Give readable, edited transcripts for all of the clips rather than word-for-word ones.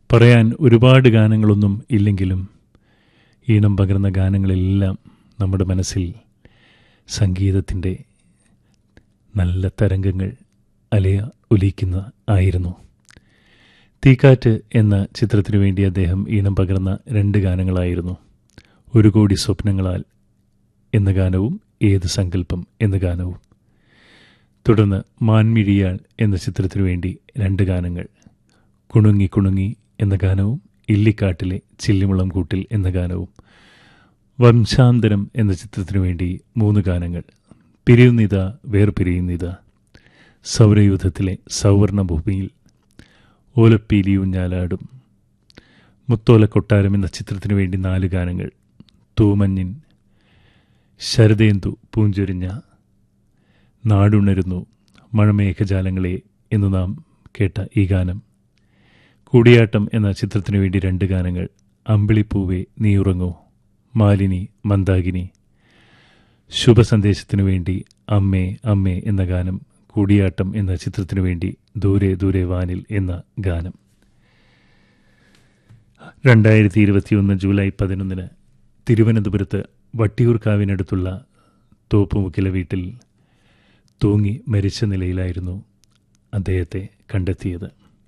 പറയാൻ ഒരുപാട് ഗാനങ്ങളൊന്നും ഇല്ലെങ്കിലും ഈണം പകർന്ന ഗാനങ്ങളെല്ലാം നമ്മുടെ മനസ്സിൽ സംഗീതത്തിൻ്റെ നല്ല തരംഗങ്ങൾ ഉലിക്കുന്ന ആയിരുന്നു. തീക്കാറ്റ് എന്ന ചിത്രത്തിനു വേണ്ടി അദ്ദേഹം ഈണം പകർന്ന 2 ഗാനങ്ങളായിരുന്നു. 1 കോടി സ്വപ്നങ്ങളാൽ എന്ന ഗാനവും ഏത് സങ്കല്പം എന്ന ഗാനവും. തുടർന്ന് മാൻമിഴിയാൾ എന്ന ചിത്രത്തിനു വേണ്ടി 2 ഗാനങ്ങൾ, കുണുങ്ങി കുണുങ്ങി എന്ന ഗാനവും ഇല്ലിക്കാട്ടിലെ ചില്ലിമുളം കൂട്ടിൽ എന്ന ഗാനവും. വംശാന്തരം എന്ന ചിത്രത്തിനു വേണ്ടി 3 ഗാനങ്ങൾ, പിരിയുന്നിത വേർപിരിയുന്നിത, സൗരയൂഥത്തിലെ സൗവർണ ഭൂമിയിൽ, ഓലപ്പീലിയൂഞ്ഞാലാടും, മുത്തോലക്കൊട്ടാരം എന്ന ചിത്രത്തിനു വേണ്ടി 4 ഗാനങ്ങൾ, തൂമഞ്ഞിൻ, ശരദേന്ദു പൂഞ്ചൊരിഞ്ഞ, നാടുണരുന്നു, മഴമേഘജാലങ്ങളെ എന്ന് നാം കേട്ട ഈ ഗാനം. കൂടിയാട്ടം എന്ന ചിത്രത്തിനു വേണ്ടി 2 ഗാനങ്ങൾ, അമ്പിളിപ്പൂവേ നീയുറങ്ങൂ, മാലിനി മന്ദാകിനി. ശുഭസന്ദേശത്തിനു വേണ്ടി അമ്മേ അമ്മേ എന്ന ഗാനം. കൂടിയാട്ടം എന്ന ചിത്രത്തിനു വേണ്ടി ദൂരെ ദൂരെ വാനിൽ എന്ന ഗാനം. 2021 ജൂലൈ 11 തിരുവനന്തപുരത്ത് വട്ടിയൂർക്കാവിനടുത്തുള്ള തോപ്പുമുക്കിലെ വീട്ടിൽ തൂങ്ങി മരിച്ച നിലയിലായിരുന്നു അദ്ദേഹത്തെ കണ്ടെത്തിയത്.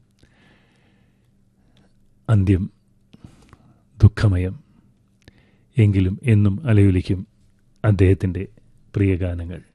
അന്ത്യം ദുഃഖമയം. എങ്കിലും എന്നും അലയൊലിക്കും അദ്ദേഹത്തിൻ്റെ പ്രിയ ഗാനങ്ങൾ.